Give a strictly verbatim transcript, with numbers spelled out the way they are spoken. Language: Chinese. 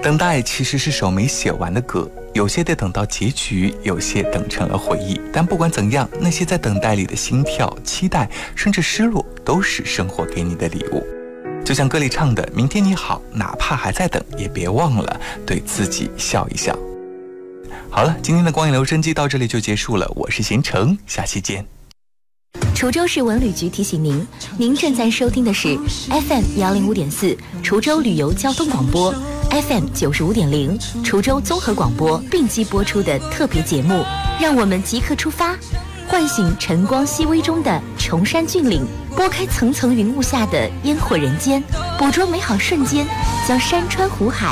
等待其实是首没写完的歌，有些得等到结局，有些等成了回忆。但不管怎样，那些在等待里的心跳、期待，甚至失落，都是生活给你的礼物。就像歌里唱的，明天你好，哪怕还在等，也别忘了对自己笑一笑。好了，今天的光影留声机到这里就结束了，我是贤成，下期见。 滁州市文旅局提醒您，您正在收听的是 F M 幺零五点四滁州旅游交通广播， F M 九十五点零滁州综合广播并机播出的特别节目。让我们即刻出发，唤醒晨光熹微中的崇山峻岭，拨开层层云雾下的烟火人间，捕捉美好瞬间，将山川湖海